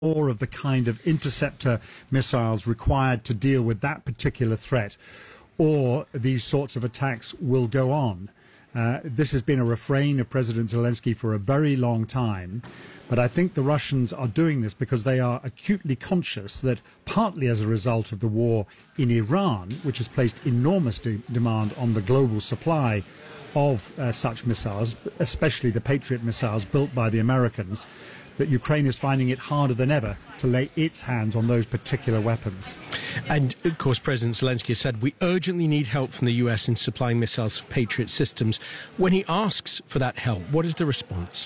more of the kind of interceptor missiles required to deal with that particular threat, or these sorts of attacks will go on. This has been a refrain of President Zelensky for a very long time, but I think the Russians are doing this because they are acutely conscious that partly as a result of the war in Iran, which has placed enormous demand on the global supply of such missiles, especially the Patriot missiles built by the Americans, that Ukraine is finding it harder than ever to lay its hands on those particular weapons. And, of course, President Zelensky has said we urgently need help from the US in supplying missiles for Patriot systems. When he asks for that help, what is the response?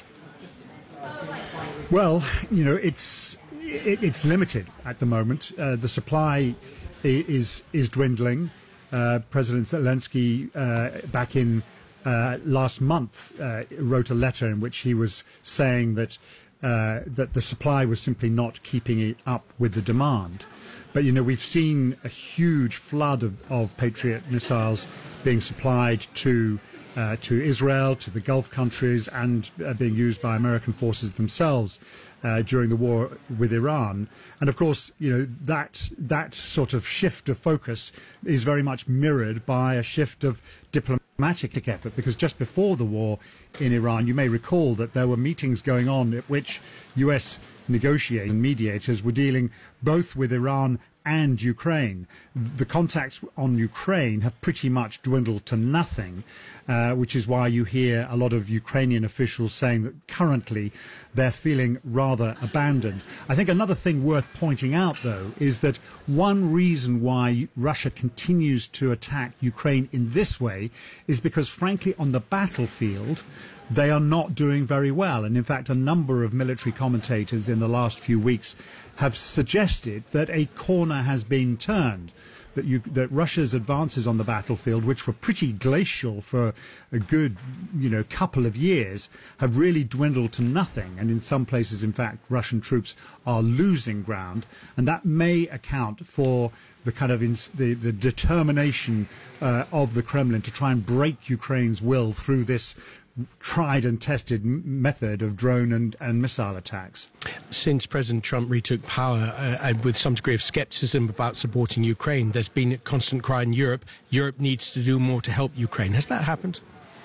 Well, it's limited at the moment. The supply is dwindling. President Zelensky, back in last month, wrote a letter in which he was saying that the supply was simply not keeping it up with the demand. But, we've seen a huge flood of Patriot missiles being supplied to Israel, to the Gulf countries, and being used by American forces themselves during the war with Iran. And of course, that sort of shift of focus is very much mirrored by a shift of diplomatic effort, because just before the war in Iran, you may recall that there were meetings going on at which US negotiating mediators were dealing both with Iran and Ukraine. The contacts on Ukraine have pretty much dwindled to nothing, which is why you hear a lot of Ukrainian officials saying that currently they're feeling rather abandoned. I think another thing worth pointing out, though, is that one reason why Russia continues to attack Ukraine in this way is because, frankly, on the battlefield, they are not doing very well. And in fact, a number of military commentators in the last few weeks have suggested that a corner has been turned, that Russia's advances on the battlefield, which were pretty glacial for a good, couple of years, have really dwindled to nothing. And in some places, in fact, Russian troops are losing ground. And that may account for the kind of the determination of the Kremlin to try and break Ukraine's will through this tried and tested method of drone and missile attacks. Since President Trump retook power, and with some degree of skepticism about supporting Ukraine, there's been a constant cry in Europe needs to do more to help Ukraine. Has that happened?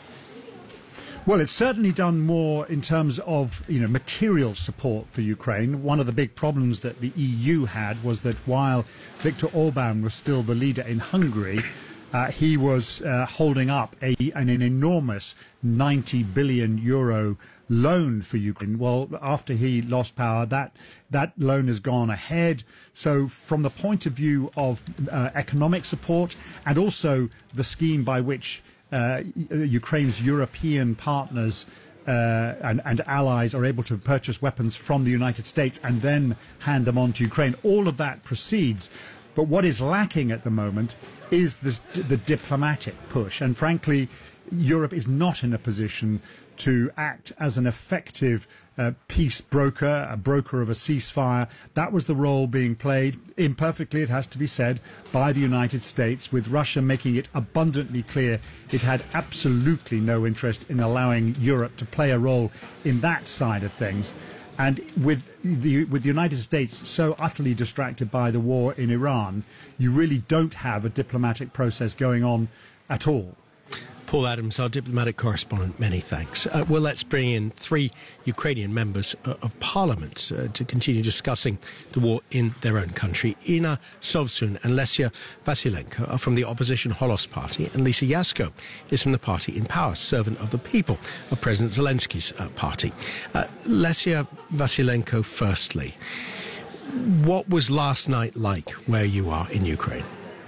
Well, it's certainly done more in terms of, material support for Ukraine. One of the big problems that the EU had was that while Viktor Orban was still the leader in Hungary, he was holding up an enormous 90 billion euro loan for Ukraine. Well, after he lost power, that loan has gone ahead. So from the point of view of economic support, and also the scheme by which Ukraine's European partners and allies are able to purchase weapons from the United States and then hand them on to Ukraine, all of that proceeds. But what is lacking at the moment is the diplomatic push. And frankly, Europe is not in a position to act as an effective peace broker, a broker of a ceasefire. That was the role being played, imperfectly, it has to be said, by the United States, with Russia making it abundantly clear it had absolutely no interest in allowing Europe to play a role in that side of things. And with the United States so utterly distracted by the war in Iran, you really don't have a diplomatic process going on at all. Paul Adams, our diplomatic correspondent, many thanks. Well, let's bring in three Ukrainian members of parliament to continue discussing the war in their own country. Inna Sovsun and Lesia Vasilenko are from the opposition Holos Party, and Lisa Yasko is from the party in power, Servant of the People, of President Zelensky's party. Lesia Vasilenko, firstly, what was last night like where you are in Ukraine?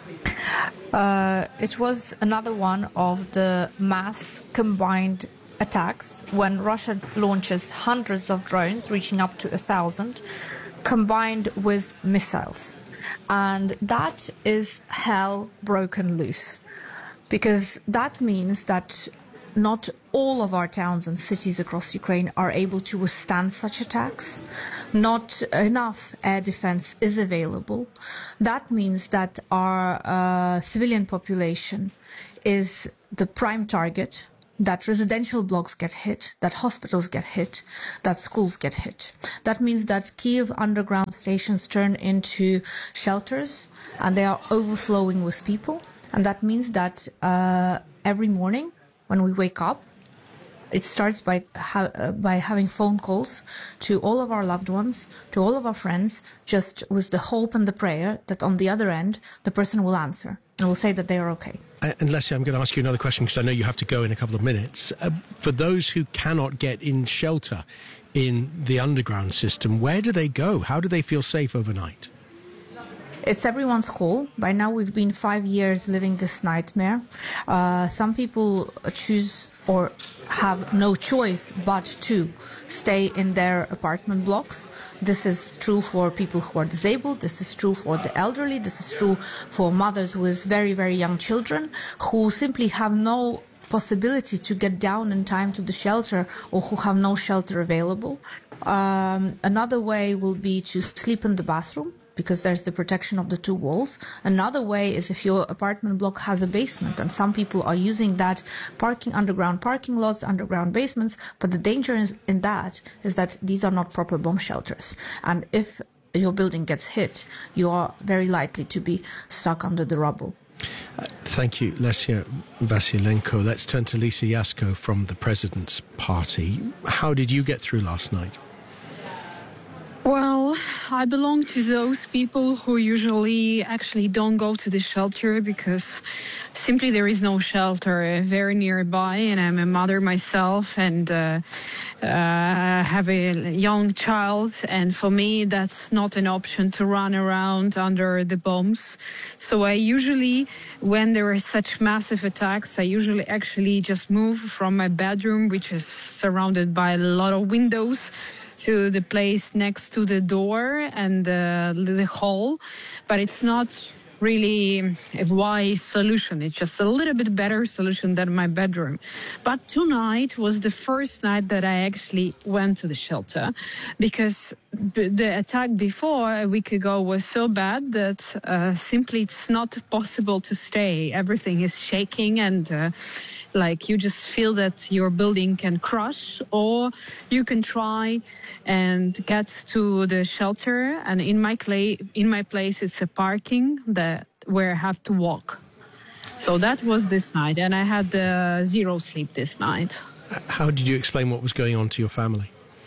It was another one of the mass combined attacks when Russia launches hundreds of drones, reaching up to 1,000, combined with missiles. And that is hell broken loose, because that means that not all of our towns and cities across Ukraine are able to withstand such attacks. Not enough air defense is available. That means that our civilian population is the prime target. that residential blocks get hit, that hospitals get hit, that schools get hit. That means that Kyiv underground stations turn into shelters and they are overflowing with people. And that means that every morning when we wake up, it starts by having phone calls to all of our loved ones, to all of our friends, just with the hope and the prayer that on the other end, the person will answer and will say that they are okay. And Leslie, I'm going to ask you another question because I know you have to go in a couple of minutes. For those who cannot get in shelter in the underground system, where do they go? How do they feel safe overnight? It's everyone's call. By now, we've been 5 years living this nightmare. Some people choose or have no choice but to stay in their apartment blocks. This is true for people who are disabled. This is true for the elderly. This is true for mothers with very, very young children who simply have no possibility to get down in time to the shelter or who have no shelter available. Another way will be to sleep in the bathroom, because there's the protection of the two walls. Another way is if your apartment block has a basement, and some people are using that underground parking lots, underground basements, but the danger in that is that these are not proper bomb shelters. And if your building gets hit, you are very likely to be stuck under the rubble. Thank you, Lesia Vasilenko. Let's turn to Lisa Yasko from the President's Party. How did you get through last night? Well, I belong to those people who usually actually don't go to the shelter because simply there is no shelter very nearby, and I'm a mother myself and have a young child, and for me that's not an option to run around under the bombs. So I usually, when there are such massive attacks, I usually actually just move from my bedroom, which is surrounded by a lot of windows, to the place next to the door and the hall, but it's not really a wise solution. It's just a little bit better solution than my bedroom. But tonight was the first night that I actually went to the shelter, because the attack before a week ago was so bad that simply it's not possible to stay. Everything is shaking and like you just feel that your building can crush, or you can try and get to the shelter. And in my place, it's a parking where I have to walk. So that was this night, and I had zero sleep this night. How did you explain what was going on to your family?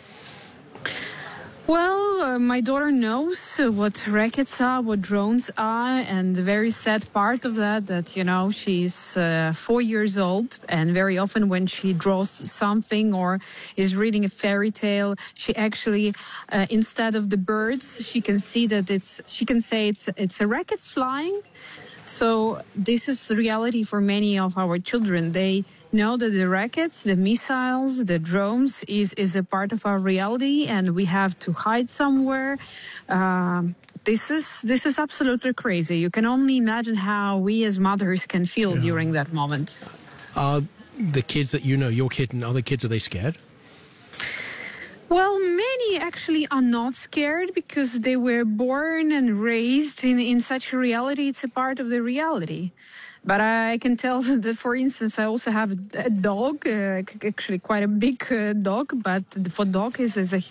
Well, my daughter knows what rockets are, what drones are, and the very sad part of that, you know, she's 4 years old, and very often when she draws something or is reading a fairy tale, she actually, instead of the birds, she can say it's a rocket flying. So this is the reality for many of our children. They know that the rockets, the missiles, the drones is a part of our reality, and we have to hide somewhere. This is absolutely crazy. You can only imagine how we as mothers can feel during that moment. Are the kids that you know, your kid and other kids, are they scared? Well, many actually are not scared because they were born and raised in such a reality. It's a part of the reality. But I can tell that, for instance, I also have a dog, actually quite a big dog, but for dog is a